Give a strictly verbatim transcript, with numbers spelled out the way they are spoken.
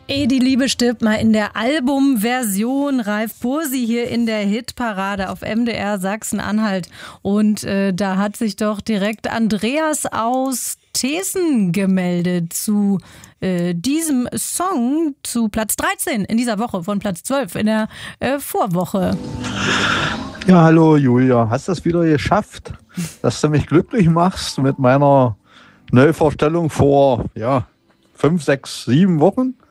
Eh, die Liebe stirbt mal in der Albumversion. Ralf Bursi hier in der Hitparade auf M D R Sachsen-Anhalt. Und äh, da hat sich doch direkt Andreas aus Thesen gemeldet zu äh, diesem Song, zu Platz dreizehn in dieser Woche von Platz zwölf in der äh, Vorwoche. Ja, hallo Julia, hast du es wieder geschafft, dass du mich glücklich machst mit meiner Neuvorstellung vor ja, fünf, sechs, sieben Wochen?